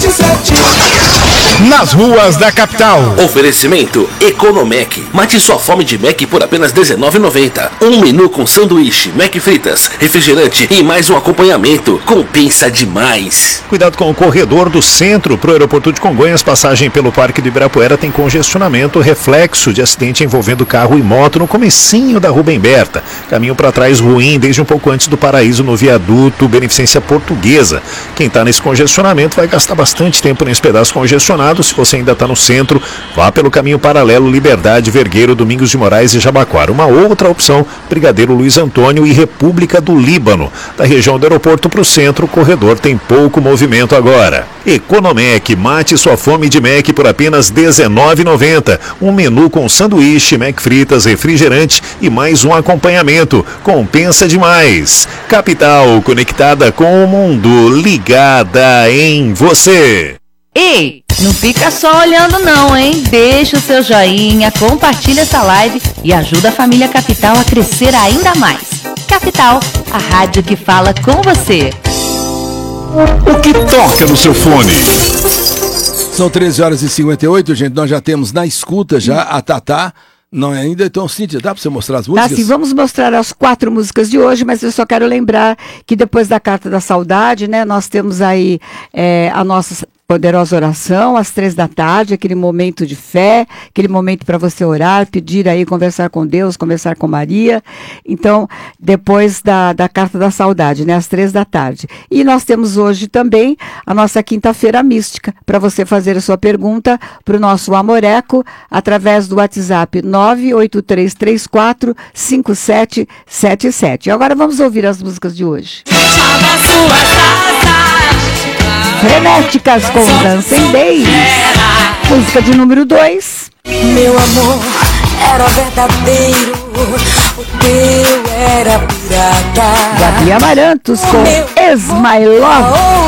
Nas ruas da capital. Oferecimento Economec. Mate sua fome de Mac por apenas R$19,90. Um menu com sanduíche, Mac fritas, refrigerante e mais um acompanhamento. Compensa demais. Cuidado com o corredor do centro para o aeroporto de Congonhas. Passagem pelo Parque do Ibirapuera tem congestionamento, reflexo de acidente envolvendo carro e moto no comecinho da Rubem Berta. Caminho para trás ruim desde um pouco antes do Paraíso no viaduto Beneficência Portuguesa. Quem está nesse congestionamento vai gastar bastante tempo nesse pedaço congestionado. Se você ainda está no centro, vá pelo caminho paralelo Liberdade, Vergueiro, Domingos de Moraes e Jabaquara. Uma outra opção, Brigadeiro Luiz Antônio e República do Líbano. Da região do aeroporto para o centro, o corredor tem pouco movimento agora. Economec, mate sua fome de Mac por apenas R$19,90. Um menu com sanduíche, Mac fritas, refrigerante e mais um acompanhamento. Compensa demais. Capital, conectada com o mundo, ligada em você. Ei, não fica só olhando não, hein? Deixa o seu joinha, compartilha essa live e ajuda a família Capital a crescer ainda mais. Capital, a rádio que fala com você. O que toca no seu fone? São 13h58, gente. Nós já temos na escuta já a Tatá. Não é ainda? Então, Cíntia, dá para você mostrar as músicas? Tá, sim, vamos mostrar as 4 músicas de hoje, mas eu só quero lembrar que depois da Carta da Saudade, né, nós temos aí a nossa poderosa oração, às 15h, aquele momento de fé, aquele momento para você orar, pedir aí, conversar com Deus, conversar com Maria. Então, depois da Carta da Saudade, né, às 15h. E nós temos hoje também a nossa Quinta-feira Mística, para você fazer a sua pergunta para o nosso Amoreco, através do WhatsApp 983345777. Agora vamos ouvir as músicas de hoje. Frenéticas com Dancing Days. Música de número 2. Meu amor era verdadeiro, o teu era pirata. Gabi Amarantos com Is My Love.